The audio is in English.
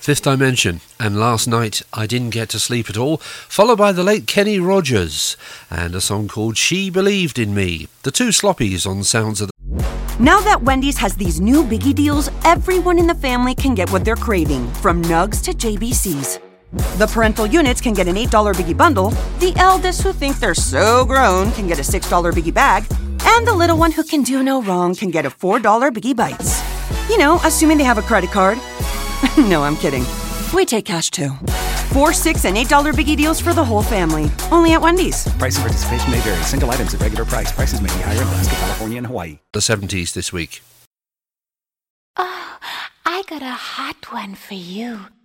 Fifth Dimension, and Last Night I Didn't Get to Sleep at All, followed by the late Kenny Rogers, and a song called She Believed in Me. The two Sloppies on Sounds of the... Now that Wendy's has these new biggie deals, everyone in the family can get what they're craving, from nugs to JBCs. The parental units can get an $8 biggie bundle, the eldest who think they're so grown can get a $6 biggie bag, and the little one who can do no wrong can get a $4 biggie bites. You know, assuming they have a credit card. No, I'm kidding. We take cash too. $4, $6, and $8 biggie deals for the whole family. Only at Wendy's. Price and participation may vary. Single items at regular price. Prices may be higher in Alaska, California, and Hawaii. The 70s this week. Oh, I got a hot one for you.